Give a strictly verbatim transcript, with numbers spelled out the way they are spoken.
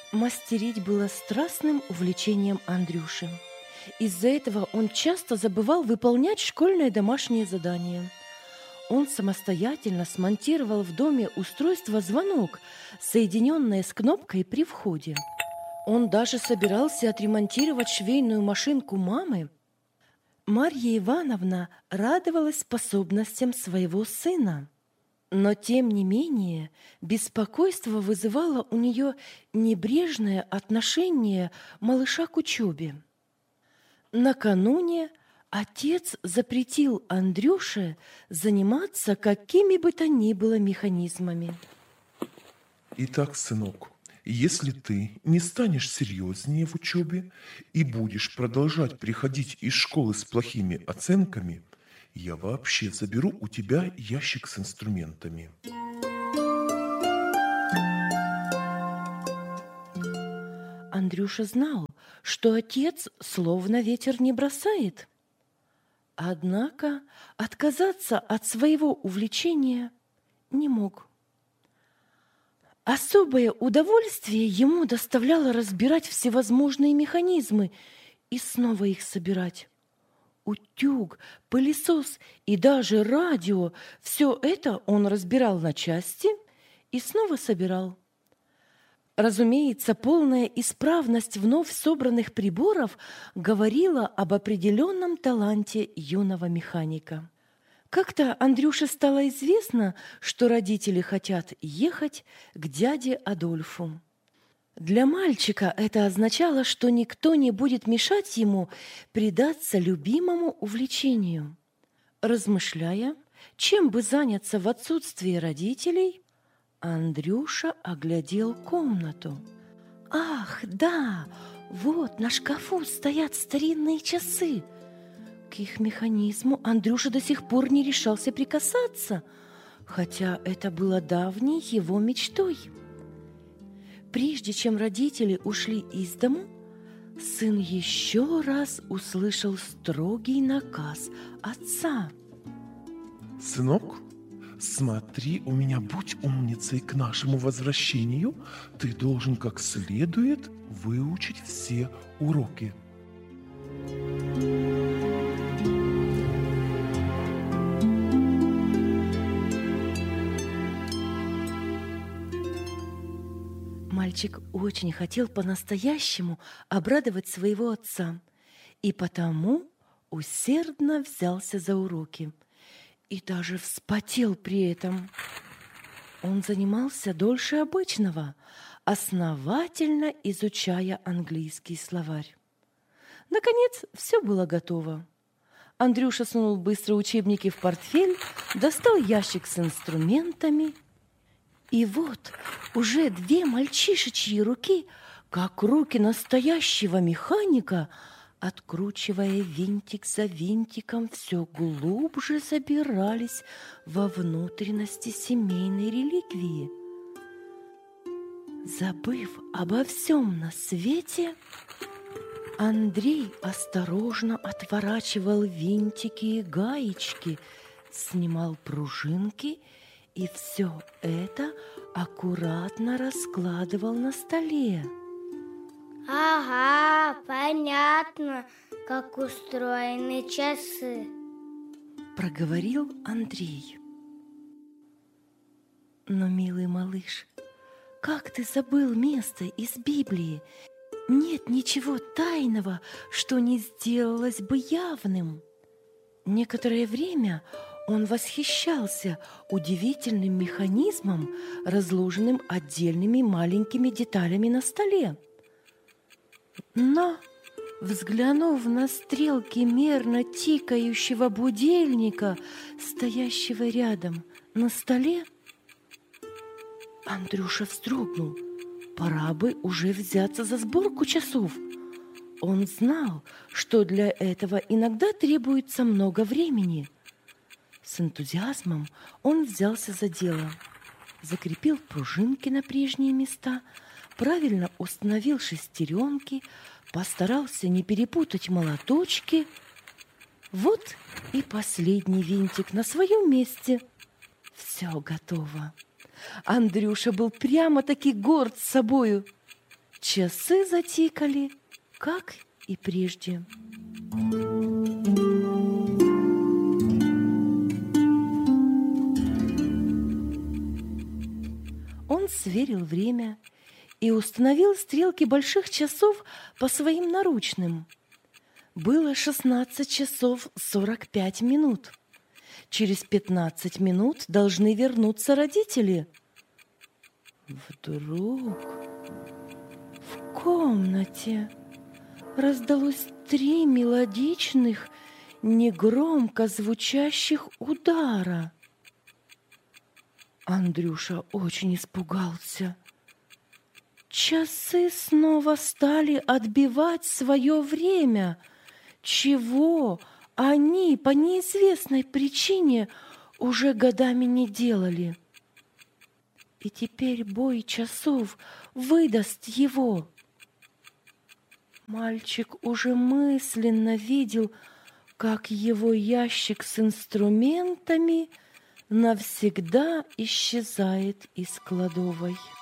Мастерить было страстным увлечением Андрюши. Из-за этого он часто забывал выполнять школьные домашние задания. Он самостоятельно смонтировал в доме устройство «Звонок», соединенное с кнопкой при входе. Он даже собирался отремонтировать швейную машинку мамы. Марья Ивановна радовалась способностям своего сына. Но, тем не менее, беспокойство вызывало у нее небрежное отношение малыша к учебе. Накануне отец запретил Андрюше заниматься какими бы то ни было механизмами. Итак, сынок, если ты не станешь серьезнее в учебе и будешь продолжать приходить из школы с плохими оценками, я вообще заберу у тебя ящик с инструментами. Андрюша знал, что отец словно ветер не бросает. Однако отказаться от своего увлечения не мог. Особое удовольствие ему доставляло разбирать всевозможные механизмы и снова их собирать. Утюг, пылесос и даже радио – все это он разбирал на части и снова собирал. Разумеется, полная исправность вновь собранных приборов говорила об определенном таланте юного механика. Как-то Андрюше стало известно, что родители хотят ехать к дяде Адольфу. Для мальчика это означало, что никто не будет мешать ему предаться любимому увлечению. Размышляя, чем бы заняться в отсутствие родителей, Андрюша оглядел комнату. Ах, да, вот на шкафу стоят старинные часы. К их механизму Андрюша до сих пор не решался прикасаться, хотя это было давней его мечтой. Прежде чем родители ушли из дому, сын еще раз услышал строгий наказ отца. Сынок, смотри, у меня будь умницей к нашему возвращению. Ты должен как следует выучить все уроки. Мальчик очень хотел по-настоящему обрадовать своего отца, и потому усердно взялся за уроки и даже вспотел при этом. Он занимался дольше обычного, основательно изучая английский словарь. Наконец, все было готово. Андрюша сунул быстро учебники в портфель, достал ящик с инструментами. И вот уже две мальчишечьи руки, как руки настоящего механика, откручивая винтик за винтиком, все глубже забирались во внутренности семейной реликвии. Забыв обо всем на свете, Андрей осторожно отворачивал винтики и гаечки, снимал пружинки и все это аккуратно раскладывал на столе. Ага, понятно, как устроены часы, проговорил Андрей. Но, милый малыш, как ты забыл место из Библии? Нет ничего тайного, что не сделалось бы явным. Некоторое время он восхищался удивительным механизмом, разложенным отдельными маленькими деталями на столе. Но, взглянув на стрелки мерно тикающего будильника, стоящего рядом на столе, Андрюша вздрогнул. Пора бы уже взяться за сборку часов. Он знал, что для этого иногда требуется много времени. С энтузиазмом он взялся за дело, закрепил пружинки на прежние места, правильно установил шестеренки, постарался не перепутать молоточки. Вот и последний винтик на своем месте. Все готово. Андрюша был прямо-таки горд собою. Часы затикали, как и прежде. Он сверил время и установил стрелки больших часов по своим наручным. Было шестнадцать часов сорок пять минут. Через пятнадцать минут должны вернуться родители. Вдруг в комнате раздалось три мелодичных, негромко звучащих удара. Андрюша очень испугался. Часы снова стали отбивать свое время, чего они по неизвестной причине уже годами не делали. И теперь бой часов выдаст его. Мальчик уже мысленно видел, как его ящик с инструментами навсегда исчезает из кладовой.